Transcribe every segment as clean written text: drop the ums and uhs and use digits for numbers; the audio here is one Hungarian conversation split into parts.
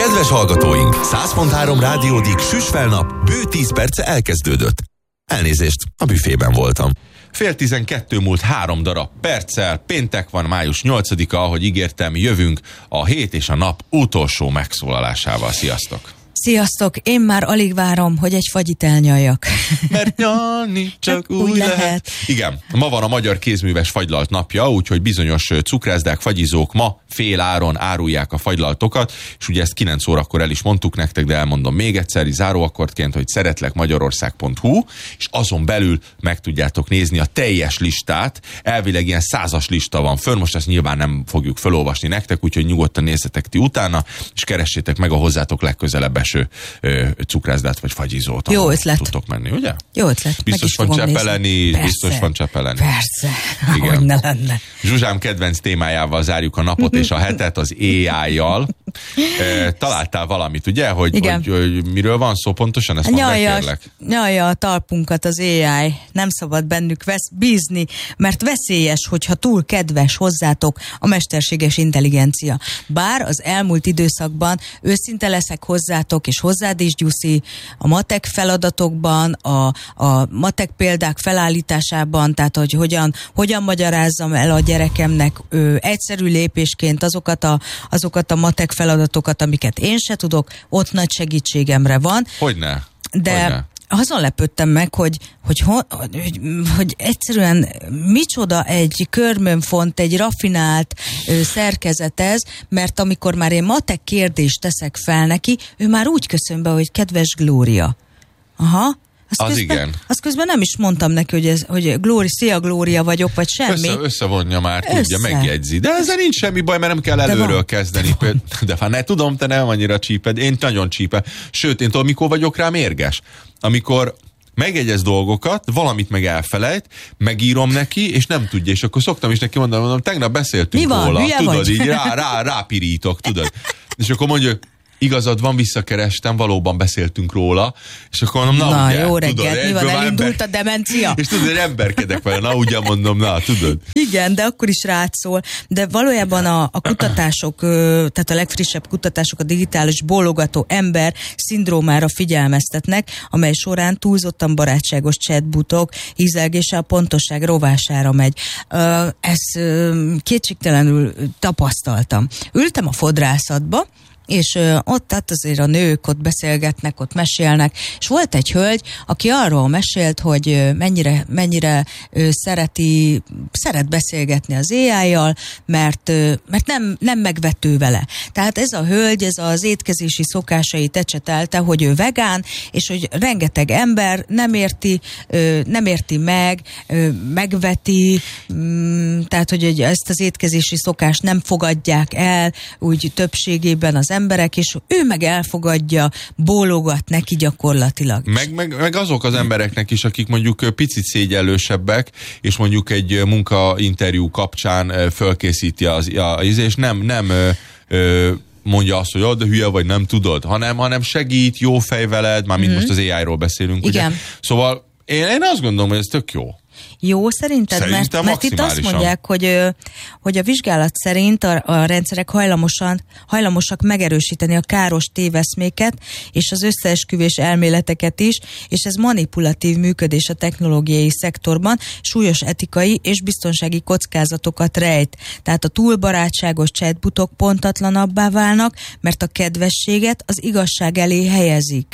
Kedves hallgatóink, 100.3 Rádiódik Süsfelnap bő 10 perce elkezdődött. Elnézést, a büfében voltam. 10:12 múlt 3 darab perccel, péntek van, május 8-a, ahogy ígértem, jövünk a hét és a nap utolsó megszólalásával. Sziasztok! Sziasztok! Én már alig várom, hogy egy fagyit elnyaljak. Mert nyalni csak úgy lehet. Igen, ma van a Magyar Kézműves Fagylalt napja, úgyhogy bizonyos cukrászdák, fagyizók ma fél áron árulják a fagylaltokat, és ugye ezt 9 órakor el is mondtuk nektek, de elmondom még egyszer, záróakkordként, hogy szeretlekmagyarország.hu, és azon belül meg tudjátok nézni a teljes listát. Elvileg ilyen 100-as lista van fönn, most ezt nyilván nem fogjuk felolvasni nektek, úgyhogy nyugodtan nézzetek ti utána, és keressétek meg a hozzátok legközelebb eső cukrászdát vagy fagyizót. Jó ötlet. Tudtok menni, ugye? Jó ötlet. Biztos van Csepeleni, biztos van Csepeleni. Persze, igen. Hogy ne lenne. Zsuzsám kedvenc témájával zárjuk a napot és a hetet, az AI-jal. Találtál valamit, ugye? Hogy miről van szó pontosan? Ezt mondd meg, kérlek. Nyalja a talpunkat az AI. Nem szabad bennük bízni, mert veszélyes, hogyha túl kedves hozzátok a mesterséges intelligencia. Bár az elmúlt időszakban őszinte leszek hozzátok, és hozzád is, Gyuszi, a matek feladatokban, a matek példák felállításában, tehát hogy hogyan magyarázzam el a gyerekemnek egyszerű lépésként azokat a matek feladatokat, amiket én se tudok, ott nagy segítségemre van. Hogyne? De azon lepődtem meg, hogy egyszerűen micsoda egy körmönfont, egy raffinált szerkezet ez, mert amikor már én matek kérdést teszek fel neki, ő már úgy köszön be, hogy kedves Glória. Aha. Azt közben nem is mondtam neki, hogy szia Glória vagyok, vagy semmi. Összevonja már, tudja, megjegyzi. De ezzel nincs semmi baj, mert nem kell előről kezdeni. De ha ne tudom, te nem annyira csíped. Én nagyon csíped. Sőt, én tudom, mikor vagyok rá mérges. Amikor megjegyez dolgokat, valamit meg elfelejt, megírom neki, és nem tudja, és akkor szoktam is neki mondani, tegnap beszéltünk róla, tudod, vagy? Így rápirítok, tudod. És akkor mondja, igazad van, visszakerestem, valóban beszéltünk róla, és akkor mondom, na ugye, jó reggelt, mi van, elindult a demencia? És tudod, hogy emberkedek vele, ugye mondom, tudod. Igen, de akkor is rád szól. De valójában a kutatások, tehát a legfrissebb kutatások a digitális bólogató ember szindrómára figyelmeztetnek, amely során túlzottan barátságos chatbotok ízelgése a pontosság rovására megy. Ezt kétségtelenül tapasztaltam. Ültem a fodrászatba, és ott azért a nők ott beszélgetnek, ott mesélnek, és volt egy hölgy, aki arról mesélt, hogy mennyire szeret beszélgetni az AI-jal, mert nem megvető vele. Tehát ez a hölgy, ez az étkezési szokásait ecsetelte, hogy ő vegán, és hogy rengeteg ember nem érti meg, megveti, tehát hogy ezt az étkezési szokást nem fogadják el úgy többségében az emberek, és ő meg elfogadja, bólogat neki gyakorlatilag. Meg azok az embereknek is, akik mondjuk picit szégyellősebbek, és mondjuk egy munkainterjú kapcsán fölkészíti és nem mondja azt, hogy de hülye vagy, nem tudod, hanem segít, jó fej veled, mármint most az AI-ról beszélünk. Igen. Ugye? Szóval én azt gondolom, hogy ez tök jó. Jó, szerinted? Mert itt azt mondják, hogy a vizsgálat szerint a rendszerek hajlamosak megerősíteni a káros téveszméket és az összeesküvés elméleteket is, és ez manipulatív működés a technológiai szektorban súlyos etikai és biztonsági kockázatokat rejt. Tehát a túl barátságos chatbotok pontatlanabbá válnak, mert a kedvességet az igazság elé helyezik.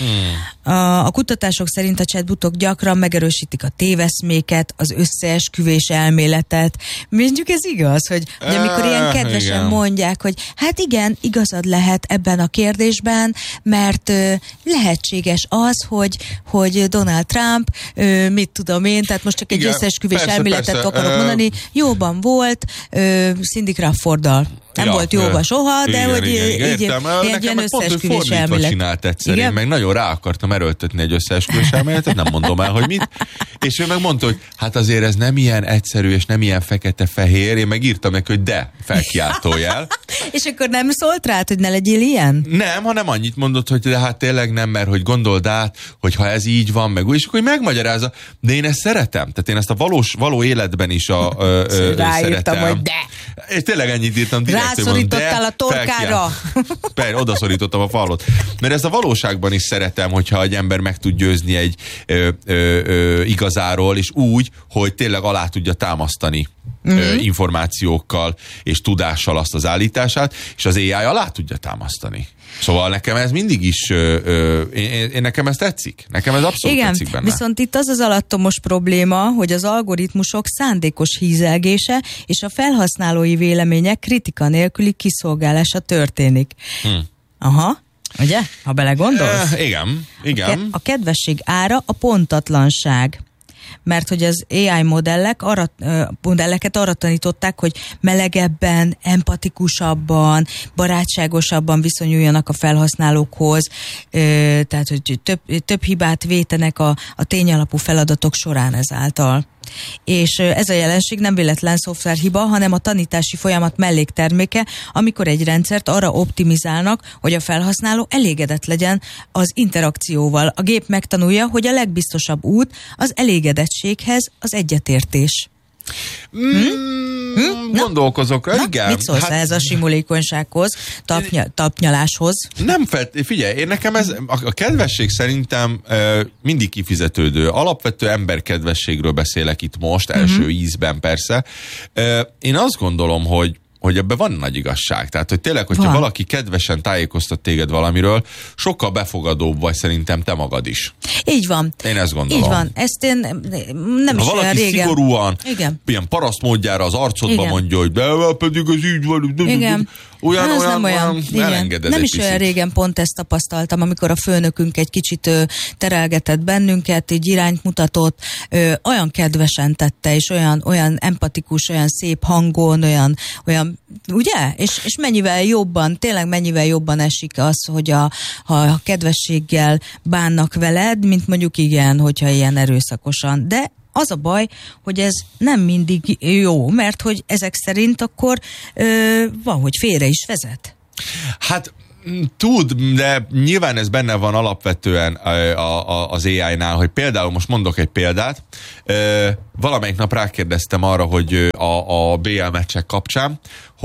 A kutatások szerint a chatbotok gyakran megerősítik a téveszméket, az összeesküvés elméletet. Mondjuk ez igaz, hogy amikor ilyen kedvesen mondják, hogy hát igen, igazad lehet ebben a kérdésben, mert lehetséges az, hogy Donald Trump, mit tudom én, tehát most csak egy összeesküvés elméletet akarok mondani, jóban volt Cindy Crawforddal. Nem volt jóba soha, de igen, hogy egy ilyen összeesküvés elmélet. Csinált egyszer, én meg nagyon rá akartam erőltetni egy összeesküvés elméletet, nem mondom el, hogy mit. És ő meg mondta, hogy hát azért ez nem ilyen egyszerű, és nem ilyen fekete-fehér. Én meg írtam neki, hogy de, felkiáltójel. És akkor nem szólt rád, hogy ne legyél ilyen? Nem, hanem annyit mondott, hogy de hát tényleg nem, mert hogy gondold át, hogy ha ez így van, meg úgy, és akkor megmagyarázza. De én ezt szeretem. Tehát én ezt a való életben is szeretem. Hogy de. És tényleg ennyit írtam direkt. rászorítottál a torkára. Odaszorítottam a falot. Mert ezt a valóságban is szeretem, hogyha egy ember meg tud győzni egy igazáról, és úgy, hogy tényleg alá tudja támasztani információkkal és tudással azt az és az AI alá tudja támasztani. Szóval nekem ez mindig is, nekem ez tetszik. Nekem ez abszolút tetszik benne. Viszont itt az alattomos probléma, hogy az algoritmusok szándékos hízelgése és a felhasználói vélemények kritika nélküli kiszolgálása történik. Aha, ugye? Ha belegondolsz? Igen. A kedvesség ára a pontatlanság. Mert hogy az AI modelleket arra tanították, hogy melegebben, empatikusabban, barátságosabban viszonyuljanak a felhasználókhoz, tehát hogy több hibát vétenek a tényalapú feladatok során ezáltal. És ez a jelenség nem véletlen szoftverhiba, hanem a tanítási folyamat mellékterméke, amikor egy rendszert arra optimizálnak, hogy a felhasználó elégedett legyen az interakcióval. A gép megtanulja, hogy a legbiztosabb út az elégedettséghez az egyetértés. Gondolkozok rá, igen. Mit szólsz ez a simulékonysághoz, tapnyaláshoz? Nem figyelj, nekem ez, a kedvesség szerintem mindig kifizetődő. Alapvető emberkedvességről beszélek itt most, első ízben persze. Én azt gondolom, hogy ebben van nagy igazság. Tehát, hogy tényleg, hogyha valaki kedvesen tájékoztat téged valamiről, sokkal befogadóbb vagy szerintem te magad is. Így van. Én ezt gondolom. Így van. Ezt én nem is olyan régen. Szigorúan, ilyen paraszt módjára az arcodba mondja, hogy de pedig ez így van. Igen. Olyan elengedett. Nem is olyan régen pont ezt tapasztaltam, amikor a főnökünk egy kicsit terelgetett bennünket, így irányt mutatott, olyan kedvesen tette, és olyan empatikus, olyan szép hangon, olyan ugye? És mennyivel jobban esik az, hogy ha kedvességgel bánnak veled, mint mondjuk hogyha ilyen erőszakosan. De az a baj, hogy ez nem mindig jó, mert hogy ezek szerint akkor van, hogy félre is vezet. Hát de nyilván ez benne van alapvetően az AI-nál, hogy például, most mondok egy példát, valamelyik nap rákérdeztem arra, hogy a BL meccsek kapcsán,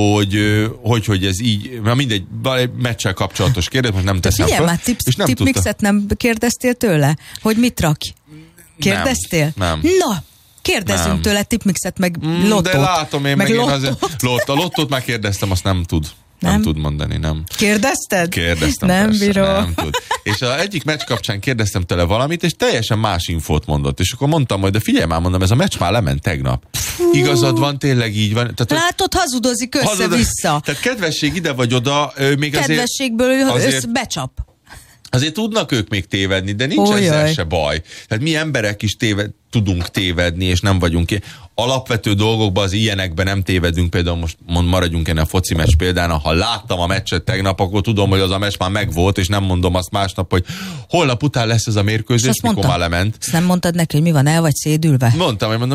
hogy ez így, mindegy, meccsel kapcsolatos kérdés, most nem teszem fel. Már tipmixet nem kérdeztél tőle? Hogy mit rakj? Kérdeztél? Nem. Na, kérdezzünk tőle tipmixet, meg lottót. De látom én, meg én azért a lottót már kérdeztem, azt nem tud. Nem tud mondani, nem. Kérdezted? Kérdeztem, nem persze, bíró. Nem tud. És az egyik meccs kapcsán kérdeztem tőle valamit, és teljesen más infót mondott. És akkor mondtam, hogy de figyelj már, mondom, ez a meccs már lement tegnap. Igazad van, tényleg így van. Tehát, látod, hazudozik össze-vissza. Tehát kedvesség ide vagy oda, még kedvességből becsap. Azért tudnak ők még tévedni, de nincs ezzel se baj. Tehát mi emberek is tudunk tévedni, és nem vagyunk alapvető dolgokban, az ilyenekben nem tévedünk. Például most maradjunk ennél a foci meccs példán, ha láttam a meccset tegnap, akkor tudom, hogy az a meccs már megvolt, és nem mondom azt másnap, hogy holnap után lesz ez a mérkőzés, mikor már lement. Ezt nem mondtad neki, hogy mi van, el vagy szédülve? Mondtam, hogy mondom,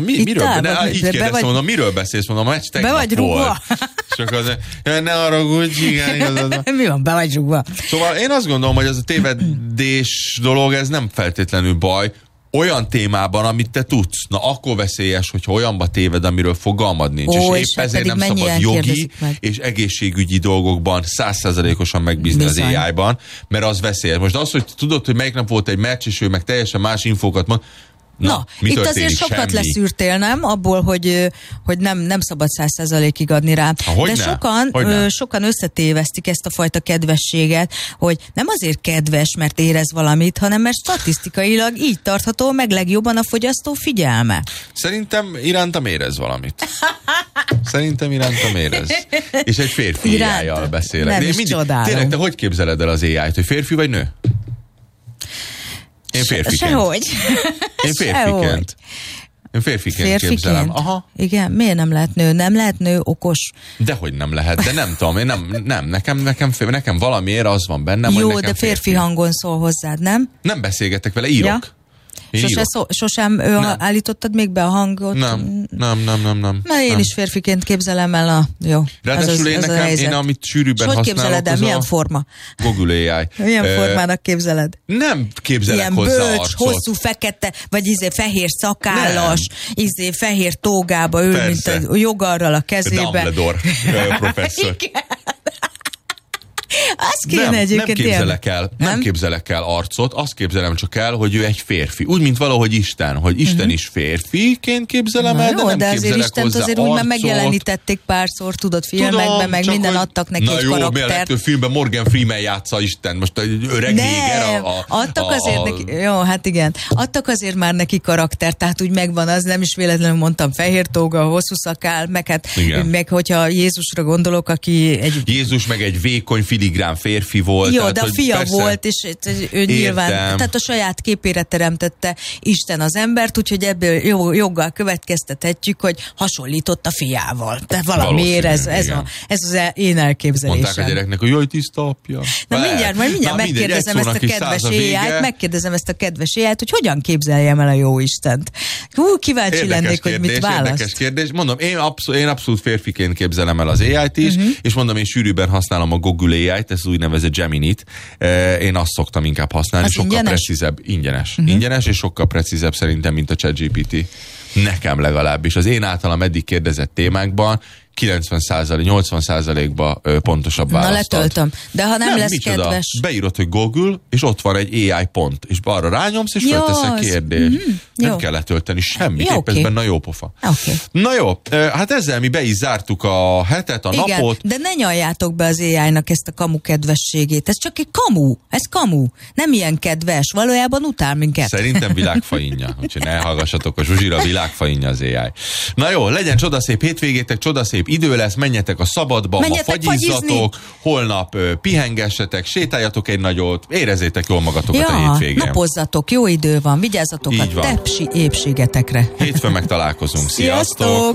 miről beszélsz, mondom, a meccs tegnap be vagy rúgva. Csak az, ne haragudj, igen, igazad. Mi van, be vagy rúgva. Szóval én azt gondolom, hogy ez a tévedés dolog, ez nem feltétlenül baj, olyan témában, amit te tudsz. Na, akkor veszélyes, hogyha olyanba téved, amiről fogalmad nincs. És épp ezért nem szabad jogi és egészségügyi dolgokban 100%-osan megbízni az AI-ban, mert az veszélyes. Most az, hogy tudod, hogy melyik nap volt egy meccs, és ő meg teljesen más infókat mond, itt azért sokat leszűrtél, nem? Abból, hogy nem szabad 100%-ig adni rá. De sokan összetévesztik ezt a fajta kedvességet, hogy nem azért kedves, mert érez valamit, hanem mert statisztikailag így tartható meg legjobban a fogyasztó figyelme. Szerintem irántam érez valamit. És egy férfi AI-jal beszélek. Nem is csodálom. Tényleg, te hogy képzeled el az AI-t, hogy férfi vagy nő? Én férfiként. Sehogy. Én férfiként képzelem. Aha. Igen, miért nem lehet nő? Nem lehet nő okos? Dehogy nem lehet, de nem tudom, nekem valamiért az van bennem, jó, hogy nekem de férfi hangon szól hozzád, nem? Nem beszélgetek vele, írok. Sosem állítottad még be a hangot? Nem. Na, én is férfiként képzelem el jó. Ráadásul én amit sűrűbben használok, képzeled el? Milyen forma? Google AI. Milyen formának képzeled? Nem képzelek ilyen hozzá bölcs, arcot. hosszú, fekete, vagy fehér szakállas, fehér tógába ül, persze, mint a jogarral a kezébe. Dumbledore professzor. Azt kéne egyébként nem képzelek el arcot, azt képzelem csak el, hogy ő egy férfi. Úgy, mint valahogy Isten, hogy Isten is férfiként képzelem el, de nem de képzelek Istent hozzá azért arcot. úgy már megjelenítették párszor, tudod, filmekben, meg minden hogy, adtak neki egy karaktert. Na jó, legtöbb filmben Morgan Freeman játsza Isten, most egy öreg néger. Adtak azért neki, jó, hát igen, adtak azért már neki karaktert, tehát úgy megvan az, nem is véletlenül mondtam, fehér tóga, hosszú szakál, meg hogyha Jézusra gondolok, aki Jézus meg egy vékony filigrán férfi volt. Jó, de a fia volt, és ő nyilván, tehát a saját képére teremtette Isten az embert, úgyhogy ebből joggal következtethetjük, hogy hasonlított a fiával. De valamiért ez az én elképzelésem. Mondták a gyereknek, hogy jaj, tiszta apja. Na mindjárt megkérdezem ezt a kedves AI-t, hogy hogyan képzeljem el a jó Istent. Kíváncsi lennék, hogy mit választ. Érdekes kérdés. Mondom, én abszolút férfiként képzelem el az AI-t is, és mondom, én sűrűbben használom a Google AI-t, ez úgynevezett Gemini-t. Én azt szoktam inkább használni, sokkal precízebb, ingyenes, és sokkal precízebb szerintem, mint a ChatGPT. Nekem legalábbis. Az én általam eddig kérdezett témákban 80%-ba pontosabb választ. Na, letöltöm. De ha nem lesz micsoda? Kedves. Beírod, hogy Google, és ott van egy AI pont, és arra rányomsz, és feltesz egy kérdést. Nem kell letölteni semmit, épp ez benne a jó pofa. Na jó, hát ezzel mi be is zártuk a hetet, napot. De ne nyaljátok be az AI-nak ezt a kamu kedvességét. Ez csak egy kamu. Nem ilyen kedves. Valójában utál minket. Szerintem világfainja. Úgyhogy ne hallgassatok a Zsuzsira, világfainja az AI. Na jó, legyen csodaszép hétvégétek, csodaszép idő lesz, menjetek a szabadba, ma fagyizzatok, holnap pihengessetek, sétáljatok egy nagyot, érezzétek jól magatokat a hétvégén. Napozzatok, jó idő van, vigyázzatok a tepsi épségetekre. Hétfőn meg találkozunk. Sziasztok!